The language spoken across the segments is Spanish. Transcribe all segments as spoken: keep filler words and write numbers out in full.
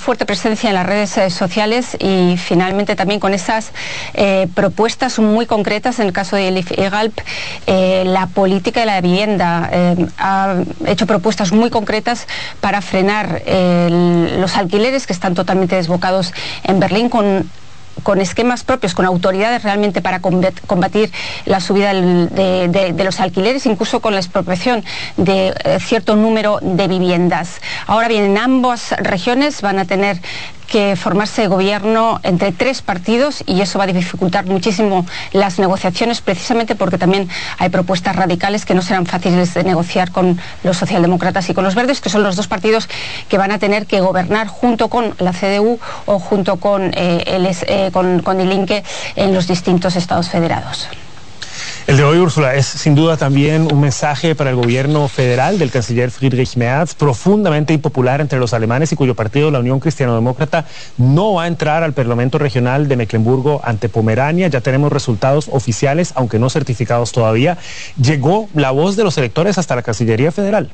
fuerte presencia en las redes eh, sociales y finalmente también con esas eh, propuestas muy concretas. En el caso de Elif Egalp, eh, la política de la vivienda eh, ha hecho propuestas muy concretas para frenar eh, los alquileres que están totalmente desbocados en Berlín, con con esquemas propios, con autoridades realmente para combatir la subida de, de, de los alquileres, incluso con la expropiación de eh, cierto número de viviendas. Ahora bien, en ambas regiones van a tener que formarse gobierno entre tres partidos y eso va a dificultar muchísimo las negociaciones, precisamente porque también hay propuestas radicales que no serán fáciles de negociar con los socialdemócratas y con los verdes, que son los dos partidos que van a tener que gobernar junto con la C D U o junto con, eh, el, eh, con, con Die Linke en los distintos estados federados. El de hoy, Úrsula, es sin duda también un mensaje para el gobierno federal del canciller Friedrich Merz, profundamente impopular entre los alemanes y cuyo partido, la Unión Cristiano-Demócrata, no va a entrar al Parlamento Regional de Mecklemburgo ante Pomerania. Ya tenemos resultados oficiales, aunque no certificados todavía. Llegó la voz de los electores hasta la Cancillería Federal.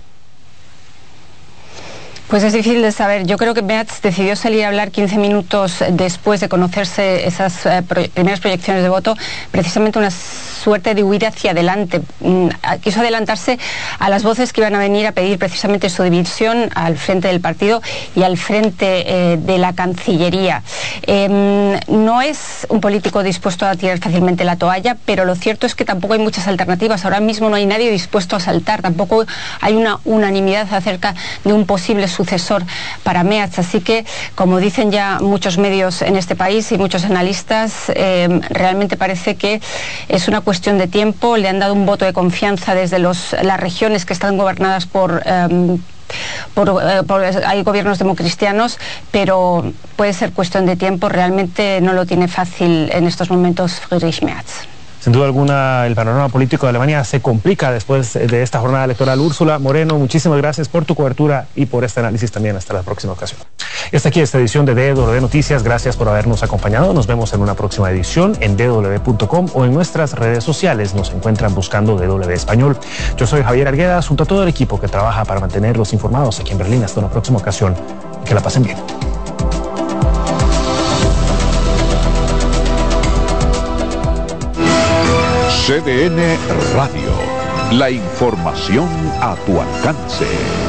Pues es difícil de saber. Yo creo que Merz decidió salir a hablar quince minutos después de conocerse esas eh, pro primeras proyecciones de voto, precisamente una suerte de huida hacia adelante. Mm, quiso adelantarse a las voces que iban a venir a pedir precisamente su división al frente del partido y al frente eh, de la Cancillería. Eh, no es un político dispuesto a tirar fácilmente la toalla, pero lo cierto es que tampoco hay muchas alternativas. Ahora mismo no hay nadie dispuesto a saltar, tampoco hay una unanimidad acerca de un posible sucesor para Merz, así que, como dicen ya muchos medios en este país y muchos analistas, eh, realmente parece que es una cuestión de tiempo. Le han dado un voto de confianza desde los, las regiones que están gobernadas por... Eh, Por, eh, por, hay gobiernos democristianos, pero puede ser cuestión de tiempo. Realmente no lo tiene fácil en estos momentos Friedrich Merz. Sin duda alguna, el panorama político de Alemania se complica después de esta jornada electoral. Úrsula Moreno, muchísimas gracias por tu cobertura y por este análisis también. Hasta la próxima ocasión. Y hasta aquí esta edición de D W Noticias. Gracias por habernos acompañado. Nos vemos en una próxima edición en d w punto com o en nuestras redes sociales. Nos encuentran buscando D W Español. Yo soy Javier Arguedas, junto a todo el equipo que trabaja para mantenerlos informados aquí en Berlín. Hasta una próxima ocasión. Que la pasen bien. C D N Radio. La información a tu alcance.